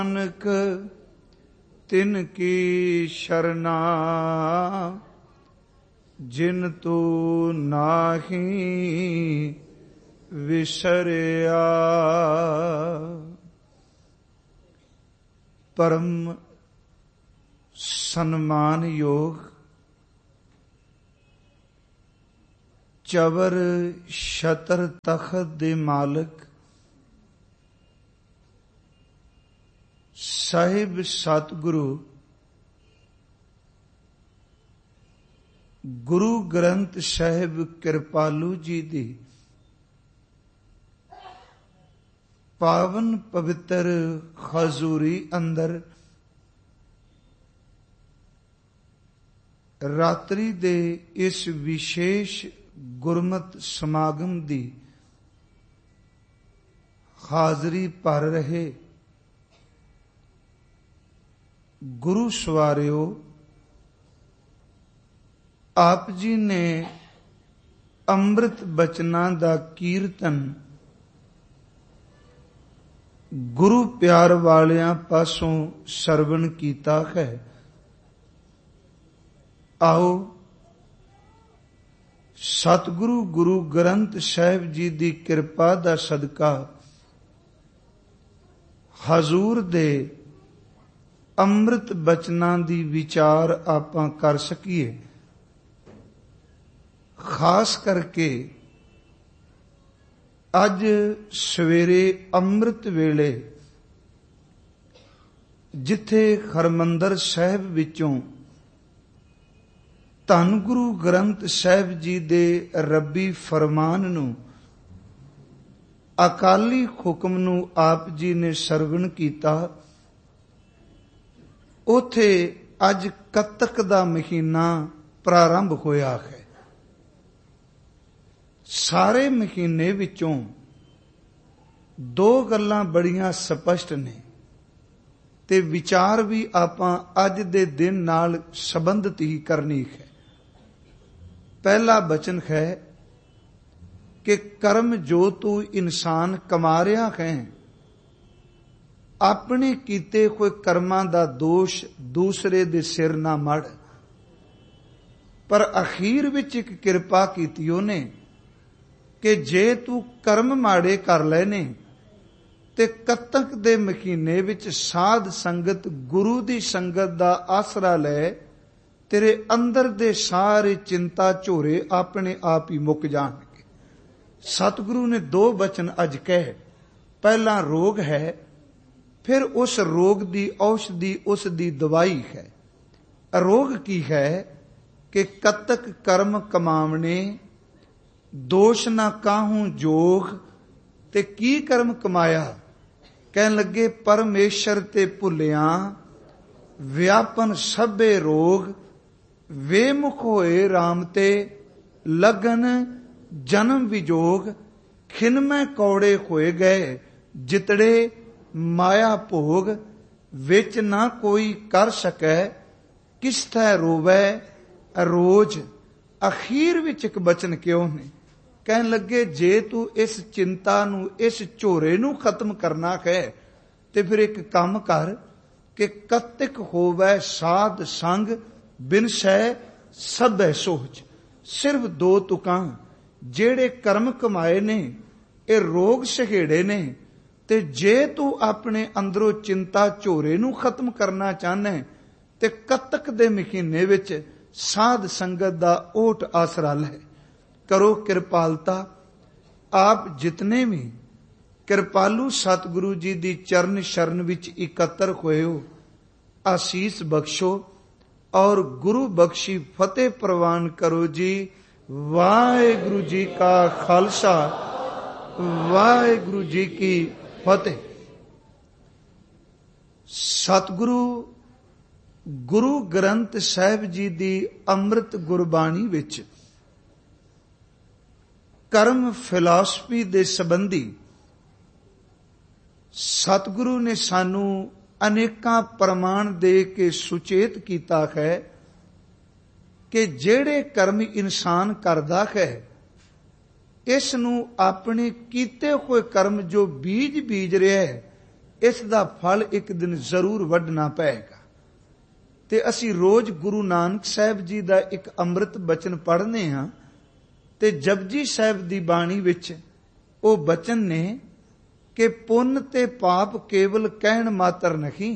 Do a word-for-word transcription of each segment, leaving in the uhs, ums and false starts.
ਨਾਨਕ ਤਿਨ ਕੀ ਸ਼ਰਨਾ ਜਿਨ ਤੂ ਨਾਹੀ ਵਿਸਰਿਆ। ਪਰਮ ਸਨਮਾਨਯੋਗ ਚਵਰ ਛਤਰ ਤਖਤ ਦੇ ਮਾਲਕ ਸਾਹਿਬ ਸਤਿਗੁਰੂ ਗੁਰੂ ਗ੍ਰੰਥ ਸਾਹਿਬ ਕਿਰਪਾਲੂ ਜੀ ਦੀ ਪਾਵਨ ਪਵਿੱਤਰ ਹਜ਼ੂਰੀ ਅੰਦਰ ਰਾਤਰੀ ਦੇ ਇਸ ਵਿਸ਼ੇਸ਼ ਗੁਰਮਤਿ ਸਮਾਗਮ ਦੀ ਹਾਜ਼ਰੀ ਭਰ ਰਹੇ ਗੁਰੂ ਸਵਾਰਿਓ, ਆਪ ਜੀ ਨੇ ਅੰਮ੍ਰਿਤ ਬਚਨਾਂ ਦਾ ਕੀਰਤਨ ਗੁਰੂ ਪਿਆਰ ਵਾਲਿਆਂ ਪਾਸੋਂ ਸਰਵਣ ਕੀਤਾ ਹੈ। ਆਓ ਸਤਿਗੁਰੂ ਗੁਰੂ ਗ੍ਰੰਥ ਸਾਹਿਬ ਜੀ ਦੀ ਕਿਰਪਾ ਦਾ ਸਦਕਾ ਹਜ਼ੂਰ ਦੇ ਅੰਮ੍ਰਿਤ ਬਚਨਾਂ ਦੀ ਵਿਚਾਰ ਆਪਾਂ ਕਰ ਸਕੀਏ। ਖਾਸ ਕਰਕੇ ਅੱਜ ਸਵੇਰੇ ਅੰਮ੍ਰਿਤ ਵੇਲੇ ਜਿੱਥੇ ਹਰਿਮੰਦਰ ਸਾਹਿਬ ਵਿੱਚੋਂ ਧੰਨ ਗੁਰੂ ਗ੍ਰੰਥ ਸਾਹਿਬ ਜੀ ਦੇ ਰੱਬੀ ਫਰਮਾਨ ਨੂੰ, ਅਕਾਲੀ ਹੁਕਮ ਨੂੰ ਆਪ ਜੀ ਨੇ ਸਰਵਣ ਕੀਤਾ, ਉਥੇ ਅੱਜ ਕੱਤਕ ਦਾ ਮਹੀਨਾ ਪ੍ਰਾਰੰਭ ਹੋਇਆ ਹੈ। ਸਾਰੇ ਮਹੀਨੇ ਵਿੱਚੋਂ ਦੋ ਗੱਲਾਂ ਬੜੀਆਂ ਸਪਸ਼ਟ ਨੇ ਤੇ ਵਿਚਾਰ ਵੀ ਆਪਾਂ ਅੱਜ ਦੇ ਦਿਨ ਨਾਲ ਸੰਬੰਧਿਤ ਹੀ ਕਰਨੀ ਹੈ। ਪਹਿਲਾ ਬਚਨ ਹੈ ਕਿ ਕਰਮ ਜੋ ਤੂੰ ਇਨਸਾਨ ਕਮਾ ਰਿਹਾ ਹੈ, ਆਪਣੇ ਕੀਤੇ ਹੋਏ ਕਰਮਾਂ ਦਾ ਦੋਸ਼ ਦੂਸਰੇ ਦੇ ਸਿਰ ਨਾ ਮੜ। ਪਰ ਅਖੀਰ ਵਿੱਚ ਇੱਕ ਕਿਰਪਾ ਕੀਤੀ ਉਹਨੇ ਕਿ ਜੇ ਤੂੰ ਕਰਮ ਮਾੜੇ ਕਰ ਲਏ ਨੇ ਤੇ ਕੱਤਕ ਦੇ ਮਹੀਨੇ ਵਿੱਚ ਸਾਧ ਸੰਗਤ ਗੁਰੂ ਦੀ ਸੰਗਤ ਦਾ ਆਸਰਾ ਲੈ, ਤੇਰੇ ਅੰਦਰ ਦੇ ਸਾਰੇ ਚਿੰਤਾ ਝੋਰੇ ਆਪਣੇ ਆਪ ਹੀ ਮੁੱਕ ਜਾਣਗੇ। ਸਤਿਗੁਰੂ ਨੇ ਦੋ ਬਚਨ ਅੱਜ ਕਹੇ। ਪਹਿਲਾ ਰੋਗ ਹੈ, ਫਿਰ ਉਸ ਰੋਗ ਦੀ ਔਸ਼ਧੀ, ਉਸ ਦੀ ਦਵਾਈ ਹੈ। ਰੋਗ ਕੀ ਹੈ ਕਿ ਕੱਤਕ ਕਰਮ ਕਮਾਵਣੇ, ਦੋਸ਼ ਨਾ ਕਾਹੂ ਜੋਗ। ਤੇ ਕੀ ਕਰਮ ਕਮਾਇਆ? ਕਹਿਣ ਲੱਗੇ ਪਰਮੇਸ਼ਰ ਤੇ ਭੁੱਲਿਆ, ਵਿਆਪਨ ਸਭੇ ਰੋਗ, ਵੇਮੁਖ ਹੋਏ ਰਾਮ ਤੇ ਲਗਨ ਜਨਮ ਵਿਜੋਗ। ਖਿਨਮੈ ਕੌੜੇ ਹੋਏ ਗਏ ਜਿਤੜੇ ਮਾਇਆ ਭੋਗ, ਵਿੱਚ ਨਾ ਕੋਈ ਕਰ ਸਕੈ ਕਿਸ ਥੈ ਰੋਵੈ ਰੋਜ। ਅਖੀਰ ਵਿੱਚ ਇੱਕ ਬਚਨ ਕਿਉਂ ਨੇ? ਕਹਿਣ ਲੱਗੇ ਜੇ ਤੂੰ ਇਸ ਚਿੰਤਾ ਨੂੰ, ਇਸ ਝੋਰੇ ਨੂੰ ਖਤਮ ਕਰਨਾ ਹੈ ਤੇ ਫਿਰ ਇੱਕ ਕੰਮ ਕਰ ਕਿ ਕੱਤਕ ਹੋਵੈ ਸਾਧ ਸੰਗ, ਬਿਨ ਸਹਿ ਸਭੈ ਸੋਚ। ਸਿਰਫ ਦੋ ਤੁਕਾਂ ਜਿਹੜੇ ਕਰਮ ਕਮਾਏ ਨੇ, ਇਹ ਰੋਗ ਸਹੇੜੇ ਨੇ। ਤੇ ਜੇ ਤੂੰ ਆਪਣੇ ਅੰਦਰੋਂ ਚਿੰਤਾ ਝੋਰੇ ਨੂੰ ਖਤਮ ਕਰਨਾ ਚਾਹਨਾ ਤੇ ਕੱਤਕ ਦੇ ਮਹੀਨੇ ਵਿੱਚ ਸਾਧ ਸੰਗਤ ਦਾ ਓਟ ਆਸਰਾ ਲੈ। ਕਰੋ ਕਿਰਪਾਲਤਾ। ਆਪ ਜਿਤਨੇ ਵੀ ਕਿਰਪਾਲੂ ਸਤਿਗੁਰੂ ਜੀ ਦੀ ਚਰਨ ਸ਼ਰਨ ਵਿੱਚ ਇਕੱਤਰ ਹੋਏ ਹੋ, ਆਸੀਸ ਬਖਸ਼ੋ ਔਰ ਗੁਰੂ ਬਖਸ਼ੀ ਫਤਿਹ ਪ੍ਰਵਾਨ ਕਰੋ ਜੀ। ਵਾਹਿਗੁਰੂ ਜੀ ਕਾ ਖਾਲਸਾ, ਵਾਹਿਗੁਰੂ ਜੀ ਕੀ ਫਤਿਹ। ਸਤਿਗੁਰੂ ਗੁਰੂ ਗ੍ਰੰਥ ਸਾਹਿਬ ਜੀ ਦੀ ਅੰਮ੍ਰਿਤ ਗੁਰਬਾਣੀ ਵਿੱਚ ਕਰਮ ਫਿਲਾਸਫੀ ਦੇ ਸੰਬੰਧੀ ਸਤਿਗੁਰੂ ਨੇ ਸਾਨੂੰ ਅਨੇਕਾਂ ਪ੍ਰਮਾਣ ਦੇ ਕੇ ਸੁਚੇਤ ਕੀਤਾ ਹੈ ਕਿ ਜਿਹੜੇ ਕਰਮ ਇਨਸਾਨ ਕਰਦਾ ਹੈ, ਇਸ ਨੂੰ ਆਪਣੇ ਕੀਤੇ ਹੋਏ ਕਰਮ ਜੋ ਬੀਜ ਬੀਜ ਰਿਹਾ ਹੈ, ਇਸ ਦਾ ਫਲ ਇੱਕ ਦਿਨ ਜ਼ਰੂਰ ਵੱਢਣਾ ਪਏਗਾ। ਤੇ ਅਸੀਂ ਰੋਜ਼ ਗੁਰੂ ਨਾਨਕ ਸਾਹਿਬ ਜੀ ਦਾ ਇੱਕ ਅੰਮ੍ਰਿਤ ਬਚਨ ਪੜ੍ਹਨੇ ਹਾਂ, ਤੇ ਜਪਜੀ ਸਾਹਿਬ ਦੀ ਬਾਣੀ ਵਿੱਚ ਉਹ ਬਚਨ ਨੇ ਕਿ ਪੁੰਨ ਤੇ ਪਾਪ ਕੇਵਲ ਕਹਿਣ ਮਾਤਰ ਨਹੀਂ,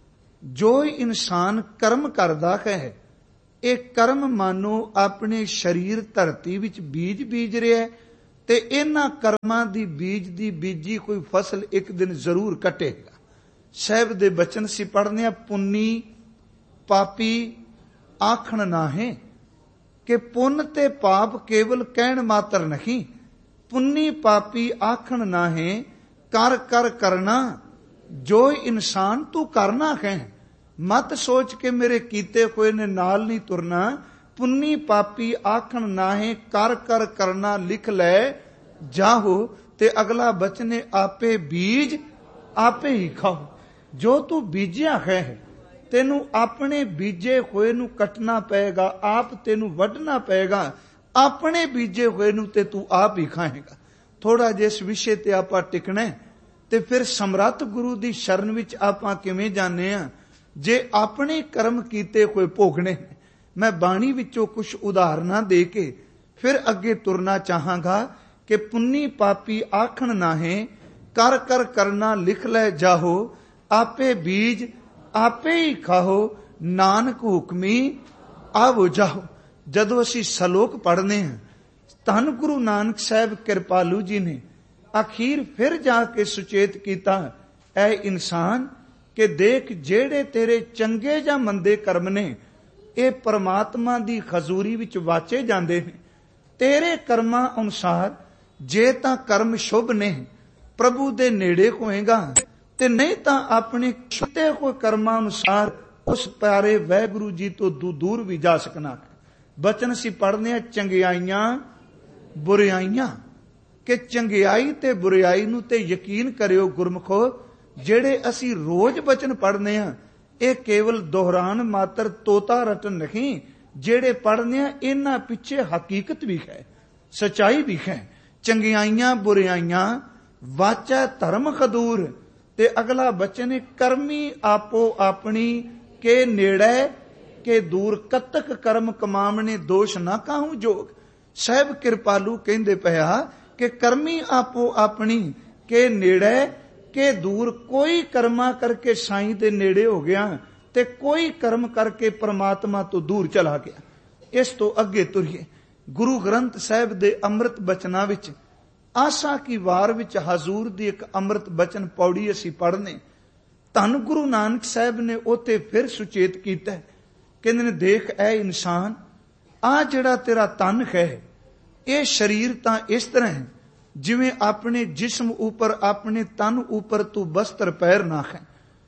ਜੋ ਇਨਸਾਨ ਕਰਮ ਕਰਦਾ ਹੈ, ਇਹ ਕਰਮ ਮਾਨੋ ਆਪਣੇ ਸਰੀਰ ਧਰਤੀ ਵਿੱਚ ਬੀਜ ਬੀਜ ਰਿਹਾ, ਤੇ ਇਹਨਾਂ ਕਰਮਾਂ ਦੀ ਬੀਜ ਦੀ ਬੀਜੀ ਕੋਈ ਫਸਲ ਇੱਕ ਦਿਨ ਜ਼ਰੂਰ ਕੱਟੇਗਾ। ਸਾਹਿਬ ਦੇ ਬਚਨ ਸੀ ਪੜ੍ਹਨੇ ਆ, ਪੁੰਨੀ ਪਾਪੀ ਆਖਣ ਨਾਹੀਂ, ਕਿ ਪੁੰਨ ਤੇ ਪਾਪ ਕੇਵਲ ਕਹਿਣ ਮਾਤਰ ਨਹੀਂ, ਪੁੰਨੀ ਪਾਪੀ ਆਖਣ ਨਾਹੀਂ, ਕਰ ਕਰ ਕਰਨਾ ਜੋ ਇਨਸਾਨ ਤੂੰ ਕਰਨਾ ਹੈ। ਮਤ ਸੋਚ ਕੇ ਮੇਰੇ ਕੀਤੇ ਹੋਏ ਨੇ ਨਾਲ ਨਹੀਂ ਤੁਰਨਾ, ਪੁੰਨੀ ਪਾਪੀ ਆਖਣ ਨਾਹੀਂ, ਕਰ ਕਰ ਕਰਨਾ ਲਿਖ ਲੈ ਜਾਹੋ। ਤੇ ਅਗਲਾ ਬਚਨ, ਆਪੇ ਬੀਜ ਆਪੇ ਹੀ ਖਾਓ। ਜੋ ਤੂੰ ਬੀਜਿਆ ਹੈ ਤੈਨੂੰ ਆਪਣੇ ਬੀਜੇ ਹੋਏ ਨੂੰ ਕੱਟਣਾ ਪਏਗਾ, ਆਪ ਤੈਨੂੰ ਵੱਢਣਾ ਪਏਗਾ, ਆਪਣੇ ਬੀਜੇ ਹੋਏ ਨੂੰ ਤੇ ਤੂੰ ਆਪ ਹੀ ਖਾਏਗਾ। ਥੋੜਾ ਜਿਹਾ ਇਸ ਵਿਸ਼ੇ ਤੇ ਆਪਾਂ ਟਿਕਣਾ, ਤੇ ਫਿਰ ਸਮਰੱਥ ਗੁਰੂ ਦੀ ਸ਼ਰਨ ਵਿੱਚ ਆਪਾਂ ਕਿਵੇਂ ਜਾਂਦੇ ਆ ਜੇ ਆਪਣੇ ਕਰਮ ਕੀਤੇ ਹੋਏ ਭੋਗਣੇ। ਮੈਂ ਬਾਣੀ ਵਿੱਚੋਂ ਕੁਝ ਉਦਾਹਰਨਾਂ ਦੇ ਕੇ ਫਿਰ ਅੱਗੇ ਤੁਰਨਾ ਚਾਹਾਂਗਾ ਕਿ ਪੁੰਨੀ ਪਾਪੀ ਆਖਣ ਨਾਹੀਂ, ਕਰ ਕਰ ਕਰਨਾ ਲਿਖ ਲੈ ਜਾਹੋ, ਆਪੇ ਬੀਜ ਆਪੇ ਹੀ ਖਾਓ, ਨਾਨਕ ਹੁਕਮੀ ਆਵੋ ਜਾਓ। ਜਦੋਂ ਅਸੀਂ ਸਲੋਕ ਪੜ੍ਹਨੇ ਹਾਂ, ਧੰਨ ਗੁਰੂ ਨਾਨਕ ਸਾਹਿਬ ਕਿਰਪਾਲੂ ਜੀ ਨੇ ਅਖੀਰ ਫਿਰ ਜਾ ਕੇ ਸੁਚੇਤ ਕੀਤਾ, ਐ ਇਨਸਾਨ ਕਿ ਦੇਖ ਜਿਹੜੇ ਤੇਰੇ ਚੰਗੇ ਜਾਂ ਮੰਦੇ ਕਰਮ ਨੇ, ਇਹ ਪਰਮਾਤਮਾ ਦੀ ਹਜ਼ੂਰੀ ਵਿੱਚ ਵਾਚੇ ਜਾਂਦੇ ਨੇ। ਤੇਰੇ ਕਰਮਾਂ ਅਨੁਸਾਰ ਜੇ ਤਾਂ ਕਰਮ ਸ਼ੁਭ ਨੇ, ਪ੍ਰਭੂ ਦੇ ਨੇੜੇ ਹੋਏਗਾ, ਤੇ ਨਹੀਂ ਤਾਂ ਆਪਣੇ ਛੁੱਟੇ ਹੋਏ ਕਰਮਾਂ ਅਨੁਸਾਰ ਉਸ ਪਿਆਰੇ ਵਾਹਿਗੁਰੂ ਜੀ ਤੋਂ ਦੂਰ ਵੀ ਜਾ ਸਕਣਾ। ਬਚਨ ਸੀ ਪੜ੍ਹਨੇ ਆ, ਚੰਗਿਆਈਆਂ ਬੁਰਿਆਈਆਂ, ਕਿ ਚੰਗਿਆਈ ਤੇ ਬੁਰਿਆਈ ਨੂੰ ਤੇ ਯਕੀਨ ਕਰਿਓ ਗੁਰਮਖੋ, ਜਿਹੜੇ ਅਸੀਂ ਰੋਜ਼ ਬਚਨ ਪੜ੍ਹਨੇ ਆ, ਇਹ ਕੇਵਲ ਦੁਹਰਾਨ ਮਾਤਰ ਤੋਤਾ ਰਟਨ ਨਹੀਂ। ਜਿਹੜੇ ਪੜ੍ਹਨੇ ਆ ਇਹਨਾਂ ਪਿੱਛੇ ਹਕੀਕਤ ਵੀ ਹੈ, ਸਚਾਈ ਵੀ ਹੈ। ਚੰਗਿਆਈਆਂ ਬੁਰਿਆਈਆਂ ਵਾਚੈ ਧਰਮ ਖਦੂਰ, ਤੇ ਅਗਲਾ ਬਚਨ, ਕਰਮੀ ਆਪੋ ਆਪਣੀ ਕੇ ਨੇੜੇ ਕੇ ਦੂਰ, ਕਤਕ ਕਰਮ ਕਮਾਵਣੇ ਦੋਸ਼ ਨਾ ਕਾਹੂ ਜੋਗ। ਸਾਹਿਬ ਕਿਰਪਾਲੂ ਕਹਿੰਦੇ ਪਿਆ ਕਿ ਕਰਮੀ ਆਪੋ ਆਪਣੀ ਕੇ ਨੇੜੇ ਕੇ ਦੂਰ, ਕੋਈ ਕਰਮਾਂ ਕਰਕੇ ਸਾਈਂ ਦੇ ਨੇੜੇ ਹੋ ਗਿਆ ਤੇ ਕੋਈ ਕਰਮ ਕਰਕੇ ਪਰਮਾਤਮਾ ਤੋਂ ਦੂਰ ਚਲਾ ਗਿਆ। ਇਸ ਤੋਂ ਅੱਗੇ ਤੁਰੀਏ, ਗੁਰੂ ਗ੍ਰੰਥ ਸਾਹਿਬ ਦੇ ਅੰਮ੍ਰਿਤ ਬਚਨਾਂ ਵਿੱਚ ਆਸਾ ਕੀ ਵਾਰ ਵਿੱਚ ਹਜ਼ੂਰ ਦੀ ਇੱਕ ਅੰਮ੍ਰਿਤ ਬਚਨ ਪੌੜੀ ਅਸੀਂ ਪੜ੍ਹਨੇ। ਧੰਨ ਗੁਰੂ ਨਾਨਕ ਸਾਹਿਬ ਨੇ ਉੱਥੇ ਫਿਰ ਸੁਚੇਤ ਕੀਤਾ, ਕਹਿੰਦੇ ਨੇ, ਦੇਖ ਐ ਇਨਸਾਨ, ਆ ਜਿਹੜਾ ਤੇਰਾ ਤਨ ਹੈ, ਇਹ ਸਰੀਰ ਤਾਂ ਇਸ ਤਰ੍ਹਾਂ ਹੈ ਜਿਵੇਂ ਆਪਣੇ ਜਿਸਮ ਉੱਪਰ, ਆਪਣੇ ਤਨ ਉੱਪਰ ਤੂੰ ਬਸਤਰ ਪਹਿਰਨਾ ਹੈ।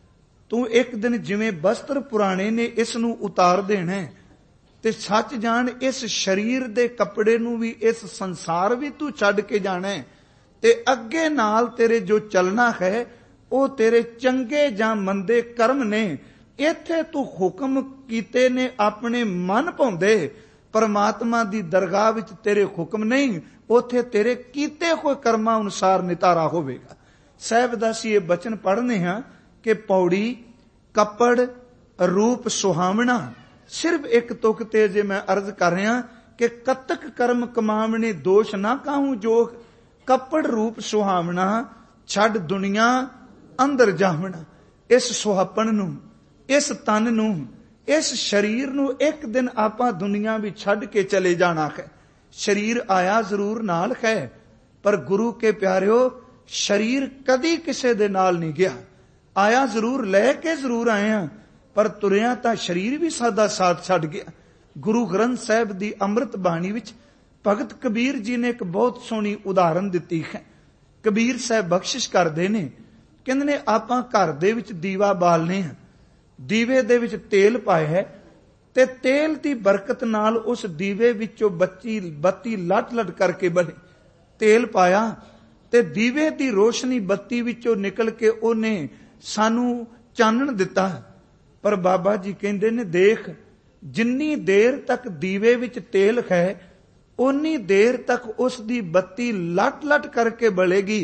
ਤੂੰ ਇੱਕ ਦਿਨ ਜਿਵੇਂ ਬਸਤਰ ਪੁਰਾਣੇ ਨੇ ਇਸ ਨੂੰ ਉਤਾਰ ਦੇਣਾ, ਤੇ ਸੱਚ ਜਾਣ ਇਸ ਸਰੀਰ ਦੇ ਕੱਪੜੇ ਨੂੰ ਵੀ, ਇਸ ਸੰਸਾਰ ਵੀ ਤੂੰ ਛੱਡ ਕੇ ਜਾਣਾ, ਤੇ ਅੱਗੇ ਨਾਲ ਤੇਰੇ ਜੋ ਚੱਲਣਾ ਹੈ ਉਹ ਤੇਰੇ ਚੰਗੇ ਜਾਂ ਮੰਦੇ ਕਰਮ ਨੇ। ਇੱਥੇ ਤੂੰ ਹੁਕਮ ਕੀਤੇ ਨੇ ਆਪਣੇ ਮਨ ਭਾਉਂਦੇ, ਪਰਮਾਤਮਾ ਦੀ ਦਰਗਾਹ ਵਿੱਚ ਤੇਰੇ ਹੁਕਮ ਨਹੀਂ, ਉੱਥੇ ਤੇਰੇ ਕੀਤੇ ਹੋਏ ਕਰਮਾਂ ਅਨੁਸਾਰ ਨਿਤਾਰਾ ਹੋਵੇਗਾ। ਸਾਹਿਬ ਦਾ ਅਸੀਂ ਇਹ ਬਚਨ ਪੜ੍ਹਨੇ ਹਾਂ ਕਿ ਪੌੜੀ ਕੱਪੜ ਰੂਪ ਸੁਹਾਵਣਾ। ਸਿਰਫ ਇੱਕ ਤੁਕ ਤੇ ਜੇ ਮੈਂ ਅਰਜ਼ ਕਰ ਰਿਹਾ ਕਿ ਕਤਕ ਕਰਮ ਕਮਾਵਣੇ ਦੋਸ਼ ਨਾ ਕਾਹੂ ਜੋਗ, ਕੱਪੜ ਰੂਪ ਸੁਹਾਵਣਾ ਛੱਡ ਦੁਨੀਆ ਅੰਦਰ ਜਾਵਣਾ। ਇਸ ਸੁਹਾਪਣ ਨੂੰ, ਇਸ ਤਨ ਨੂੰ, ਇਸ ਸਰੀਰ ਨੂੰ ਇੱਕ ਦਿਨ ਆਪਾਂ ਦੁਨੀਆ ਵਿੱਚ ਛੱਡ ਕੇ ਚਲੇ ਜਾਣਾ ਹੈ। ਸਰੀਰ ਆਇਆ ਜ਼ਰੂਰ ਨਾਲ ਹੈ, ਪਰ ਗੁਰੂ ਕੇ ਪਿਆਰਿਓ, ਸਰੀਰ ਕਦੀ ਕਿਸੇ ਦੇ ਨਾਲ ਨਹੀਂ ਗਿਆ। ਆਇਆ ਜ਼ਰੂਰ, ਲੈ ਕੇ ਜ਼ਰੂਰ ਆਏ ਹਾਂ, ਪਰ ਤੁਰਿਆ ਤਾਂ ਸਰੀਰ ਵੀ ਸਾਡਾ ਸਾਥ ਛੱਡ ਗਿਆ। ਗੁਰੂ ਗ੍ਰੰਥ ਸਾਹਿਬ ਦੀ ਅੰਮ੍ਰਿਤ ਬਾਣੀ ਵਿੱਚ ਭਗਤ ਕਬੀਰ ਜੀ ਨੇ ਇੱਕ ਬਹੁਤ ਸੋਹਣੀ ਉਦਾਹਰਨ ਦਿੱਤੀ ਹੈ। ਕਬੀਰ ਸਾਹਿਬ ਬਖਸ਼ਿਸ਼ ਕਰਦੇ ਨੇ, ਕਹਿੰਦੇ ਨੇ, ਆਪਾਂ ਘਰ ਦੇ ਵਿੱਚ ਦੀਵਾ ਬਾਲਨੇ ਹਾਂ, ਦੀਵੇ ਦੇ ਵਿੱਚ ਤੇਲ ਪਾਇਆ ਹੈ, ਤੇ ਤੇਲ ਦੀ ਬਰਕਤ ਨਾਲ ਉਸ ਦੀਵੇ ਵਿੱਚੋਂ ਬੱਤੀ ਬੱਤੀ ਲੱਟ ਲੱਟ ਕਰਕੇ ਬਲੇ। ਤੇਲ ਪਾਇਆ ਤੇ ਦੀਵੇ ਦੀ ਰੋਸ਼ਨੀ ਬੱਤੀ ਵਿੱਚੋਂ ਨਿਕਲ ਕੇ ਉਹਨੇ ਸਾਨੂੰ ਚਾਨਣ ਦਿੱਤਾ। ਪਰ ਬਾਬਾ ਜੀ ਕਹਿੰਦੇ ਨੇ, ਦੇਖ, ਜਿੰਨੀ ਦੇਰ ਤੱਕ ਦੀਵੇ ਵਿੱਚ ਤੇਲ ਹੈ, ਉਨੀ ਦੇਰ ਤੱਕ ਉਸ ਦੀ ਬੱਤੀ ਲੱਟ ਲੱਟ ਕਰਕੇ ਬਲੇਗੀ।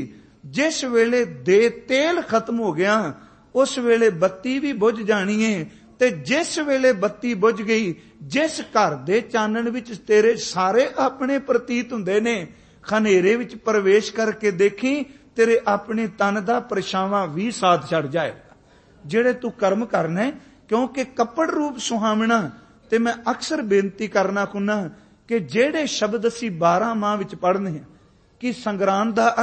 ਜਿਸ ਵੇਲੇ ਦੇ ਤੇਲ ਖਤਮ ਹੋ ਗਿਆ ਉਸ ਵੇਲੇ ਬੱਤੀ ਵੀ ਬੁਝ ਜਾਣੀ ਏ, ਤੇ ਜਿਸ ਵੇਲੇ ਬੱਤੀ ਬੁਝ ਗਈ, ਜਿਸ ਘਰ ਦੇ ਚਾਨਣ ਵਿੱਚ ਤੇਰੇ ਸਾਰੇ ਆਪਣੇ ਪ੍ਰਤੀਤ ਹੁੰਦੇ ਨੇ, ਹਨੇਰੇ ਵਿੱਚ ਪ੍ਰਵੇਸ਼ ਕਰਕੇ ਦੇਖੀ ਤੇਰੇ ਆਪਣੇ ਤਨ ਦਾ ਪਰਛਾਵਾਂ ਵੀ ਸਾਥ ਛੱਡ ਜਾਏਗਾ। ਜਿਹੜੇ ਤੂੰ ਕਰਮ ਕਰਨੇ, ਕਿਉਂਕਿ ਕੱਪੜ ਰੂਪ ਸੁਹਾਵਣਾ। ਤੇ ਮੈਂ ਅਕਸਰ ਬੇਨਤੀ ਕਰਨਾ ਕੁੰਨਾ ਕਿ ਜਿਹੜੇ ਸ਼ਬਦ ਅਸੀਂ ਬਾਰਾਂ ਮਾਹ ਵਿੱਚ ਪੜ੍ਹਨੇ ਆ, ਕਿ ਸੰਗਰਾਂਦ ਦਾ